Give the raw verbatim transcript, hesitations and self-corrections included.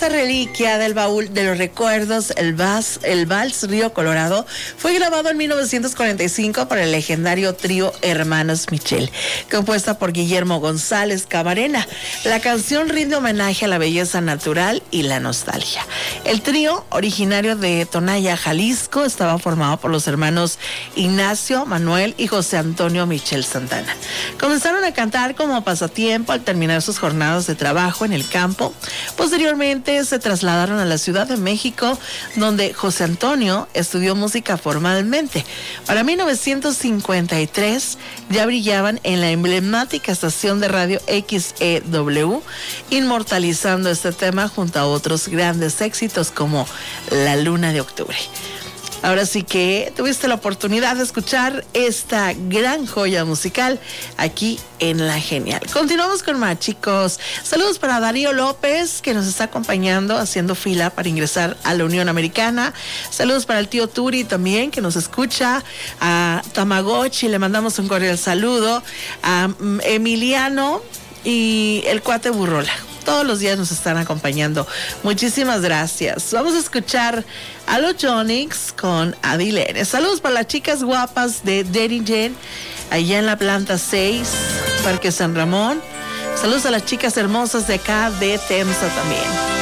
esta reliquia del baúl de los recuerdos, el, Vals, el Vals Río Colorado, fue grabado en mil novecientos cuarenta y cinco por el legendario trío Hermanos Michel, compuesta por Guillermo González Camarena. La canción rinde homenaje a la belleza natural y la nostalgia. El trío, originario de Tonaya, Jalisco, estaba formado por los hermanos Ignacio, Manuel y José Antonio Michel Santana. Comenzaron a cantar como pasatiempo al terminar sus jornadas de trabajo en el campo. Posteriormente se trasladaron a la Ciudad de México, donde José Antonio estudió música formalmente. Para mil novecientos cincuenta y tres ya brillaban en la emblemática estación de radio X E W, inmortalizando este tema junto a otros grandes éxitos como La Luna de Octubre. Ahora sí que tuviste la oportunidad de escuchar esta gran joya musical aquí en La Genial. Continuamos con más, chicos. Saludos para Darío López, que nos está acompañando, haciendo fila para ingresar a la Unión Americana. Saludos para el tío Turi también, que nos escucha. A Tamagotchi le mandamos un cordial saludo. A Emiliano y el cuate Burrola. Todos los días nos están acompañando. Muchísimas gracias. Vamos a escuchar a los Jonix con Adilene. Saludos para las chicas guapas de Daddy Jen, allá en la planta seis, Parque San Ramón. Saludos a las chicas hermosas de acá de Temsa también.